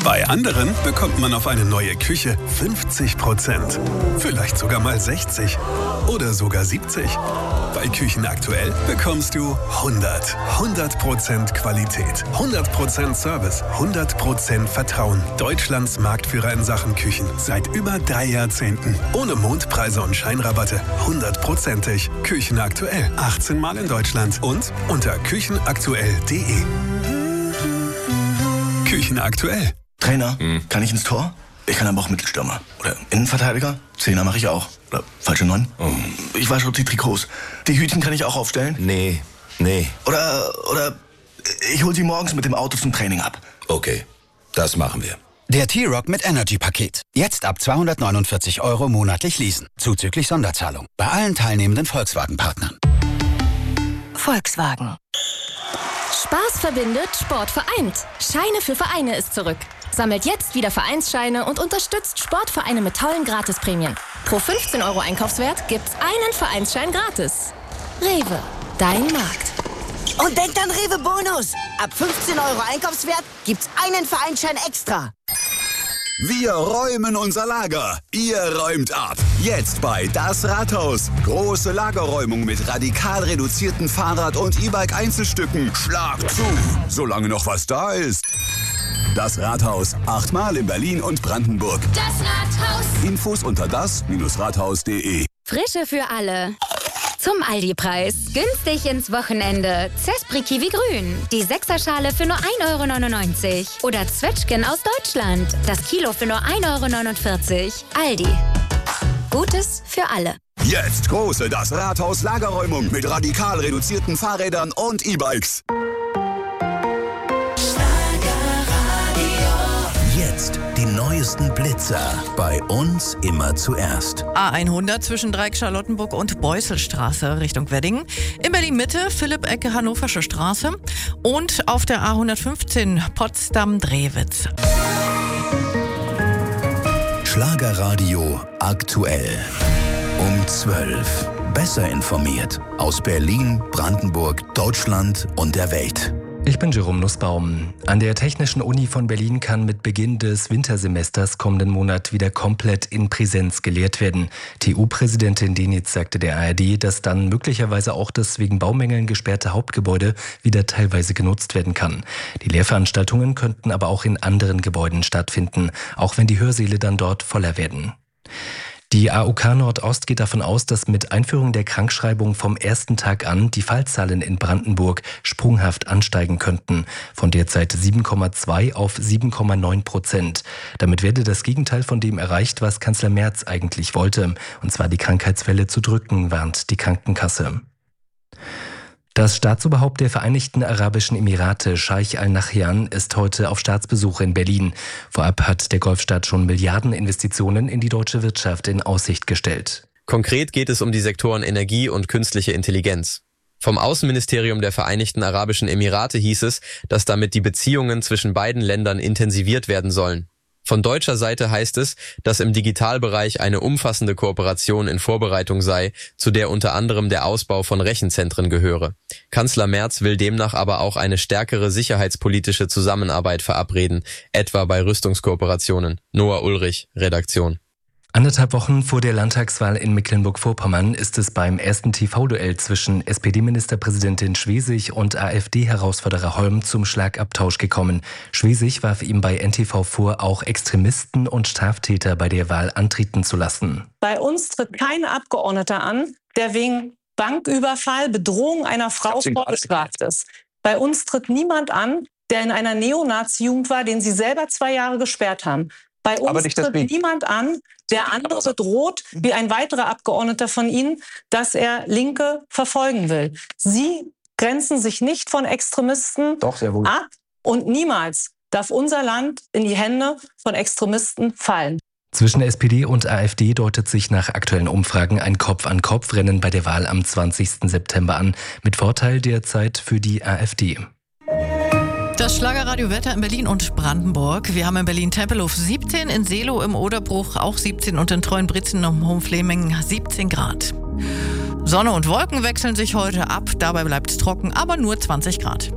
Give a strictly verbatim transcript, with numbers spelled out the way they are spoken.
Bei anderen bekommt man auf eine neue Küche fünfzig Prozent. Vielleicht sogar mal sechzig oder sogar siebzig. Bei Küchen aktuell bekommst du hundert. hundert Prozent Qualität, hundert Prozent Service, hundert Prozent Vertrauen. Deutschlands Marktführer in Sachen Küchen seit über drei Jahrzehnten. Ohne Mondpreise und Scheinrabatte. hundertprozentig. Küchen aktuell. achtzehn Mal in Deutschland und unter küchenaktuell punkt de. Küchen aktuell. Trainer, hm. kann ich ins Tor? Ich kann aber auch Mittelstürmer. Oder Innenverteidiger? Zehner mache ich auch. Oder falsche Neun? Oh. Ich wasche die Trikots. Die Hütchen kann ich auch aufstellen? Nee, nee. Oder, oder ich hol sie morgens mit dem Auto zum Training ab. Okay, das machen wir. Der T-Rock mit Energy-Paket. Jetzt ab zweihundertneunundvierzig Euro monatlich leasen. Zuzüglich Sonderzahlung. Bei allen teilnehmenden Volkswagen-Partnern. Volkswagen. Spaß verbindet, Sport vereint. Scheine für Vereine ist zurück. Sammelt jetzt wieder Vereinsscheine und unterstützt Sportvereine mit tollen Gratisprämien. Pro fünfzehn Euro Einkaufswert gibt's einen Vereinsschein gratis. Rewe, dein Markt. Und denkt an Rewe Bonus. Ab fünfzehn Euro Einkaufswert gibt's einen Vereinsschein extra. Wir räumen unser Lager. Ihr räumt ab. Jetzt bei Das Rathaus. Große Lagerräumung mit radikal reduzierten Fahrrad- und E-Bike-Einzelstücken. Schlag zu, solange noch was da ist. Das Rathaus. Achtmal in Berlin und Brandenburg. Das Rathaus. Infos unter das Rathaus punkt de. Frische für alle. Zum Aldi-Preis. Günstig ins Wochenende. Zespri Kiwi Grün. Die Sechserschale für nur ein Euro neunundneunzig. Oder Zwetschgen aus Deutschland. Das Kilo für nur ein Euro neunundvierzig. Aldi. Gutes für alle. Jetzt große Das Rathaus Lagerräumung mit radikal reduzierten Fahrrädern und E-Bikes. Jetzt die neuesten Blitzer. Bei uns immer zuerst. A hundert zwischen Dreieck-Charlottenburg und Beusselstraße Richtung Wedding. In Berlin-Mitte Philipp-Ecke Hannoversche Straße. Und auf der A hundertfünfzehn Potsdam-Drewitz. Schlagerradio aktuell. Um zwölf. Besser informiert. Aus Berlin, Brandenburg, Deutschland und der Welt. Ich bin Jerome Nussbaum. An der Technischen Uni von Berlin kann mit Beginn des Wintersemesters kommenden Monat wieder komplett in Präsenz gelehrt werden. T U-Präsidentin Denitz sagte der A R D, dass dann möglicherweise auch das wegen Baumängeln gesperrte Hauptgebäude wieder teilweise genutzt werden kann. Die Lehrveranstaltungen könnten aber auch in anderen Gebäuden stattfinden, auch wenn die Hörsäle dann dort voller werden. Die A O K Nordost geht davon aus, dass mit Einführung der Krankschreibung vom ersten Tag an die Fallzahlen in Brandenburg sprunghaft ansteigen könnten, von derzeit sieben Komma zwei auf sieben Komma neun Prozent. Damit werde das Gegenteil von dem erreicht, was Kanzler Merz eigentlich wollte, und zwar die Krankheitsfälle zu drücken, warnt die Krankenkasse. Das Staatsoberhaupt der Vereinigten Arabischen Emirate, Scheich Al-Nahyan, ist heute auf Staatsbesuch in Berlin. Vorab hat der Golfstaat schon Milliardeninvestitionen in die deutsche Wirtschaft in Aussicht gestellt. Konkret geht es um die Sektoren Energie und künstliche Intelligenz. Vom Außenministerium der Vereinigten Arabischen Emirate hieß es, dass damit die Beziehungen zwischen beiden Ländern intensiviert werden sollen. Von deutscher Seite heißt es, dass im Digitalbereich eine umfassende Kooperation in Vorbereitung sei, zu der unter anderem der Ausbau von Rechenzentren gehöre. Kanzler Merz will demnach aber auch eine stärkere sicherheitspolitische Zusammenarbeit verabreden, etwa bei Rüstungskooperationen. Noah Ulrich, Redaktion. Anderthalb Wochen vor der Landtagswahl in Mecklenburg-Vorpommern ist es beim ersten T V-Duell zwischen S P D-Ministerpräsidentin Schwesig und AfD-Herausforderer Holm zum Schlagabtausch gekommen. Schwesig warf ihm bei N T V vor, auch Extremisten und Straftäter bei der Wahl antreten zu lassen. Bei uns tritt kein Abgeordneter an, der wegen Banküberfall, Bedrohung einer Frau vorbestraft ist. Bei uns tritt niemand an, der in einer Neonazi-Jugend war, den sie selber zwei Jahre gesperrt haben. Bei uns tritt niemand an, der andere droht, wie ein weiterer Abgeordneter von Ihnen, dass er Linke verfolgen will. Sie grenzen sich nicht von Extremisten Doch, sehr wohl. ab und niemals darf unser Land in die Hände von Extremisten fallen. Zwischen S P D und AfD deutet sich nach aktuellen Umfragen ein Kopf-an-Kopf-Rennen bei der Wahl am zwanzigsten September an, mit Vorteil derzeit für die AfD. Das Schlagerradio-Wetter in Berlin und Brandenburg. Wir haben in Berlin Tempelhof siebzehn, in Seelow im Oderbruch auch siebzehn und in Treuenbrietzen um Hohenfleming siebzehn Grad. Sonne und Wolken wechseln sich heute ab, dabei bleibt es trocken, aber nur zwanzig Grad.